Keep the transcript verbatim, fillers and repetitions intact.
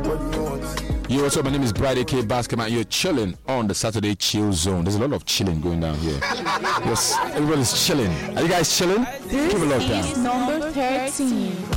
Yo, what's up? My name is Bride A K Basketman. You're chilling on the Saturday Chill Zone. There's a lot of chilling going down here. Yes, everybody's chilling. Are you guys chilling? This is number thirteen.